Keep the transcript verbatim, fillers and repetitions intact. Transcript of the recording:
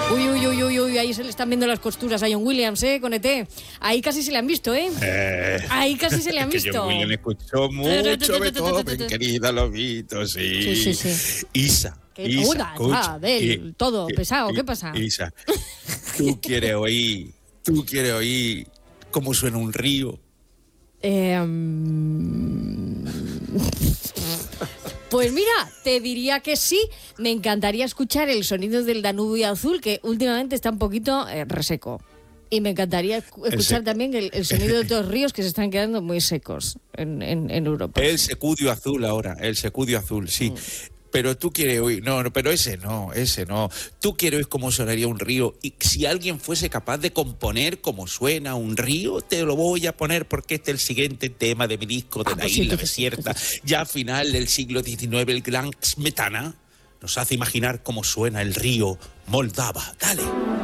Uy, uy, uy, uy, uy, ahí se le están viendo las costuras a John Williams, ¿eh? Con E T. Ahí casi se le han visto, ¿eh? eh ahí casi se le han que visto. John Williams escuchó mucho Beethoven, querida Lobito, sí. Sí, sí, sí. Isa, Isa, Uda, escucha, del y- todo y- pesado, y- ¿qué pasa? Isa, tú quieres oír, tú quieres oír cómo suena un río. Eh, mm, Pues mira, te diría que sí. Me encantaría escuchar el sonido del Danubio Azul, que últimamente está un poquito eh, reseco. Y me encantaría escu- escuchar Ese- también el, el sonido de otros ríos que se están quedando muy secos en, en, en Europa. El secudio azul ahora, el secudio azul, sí. Mm. Pero tú quieres oír, no, no, pero ese no, ese no. Tú quieres oír cómo sonaría un río y si alguien fuese capaz de componer cómo suena un río, te lo voy a poner porque este es el siguiente tema de mi disco de Ah, la pues sí, isla entonces sí, desierta. Ya a final del siglo diecinueve el gran Smetana nos hace imaginar cómo suena el río Moldava. Dale.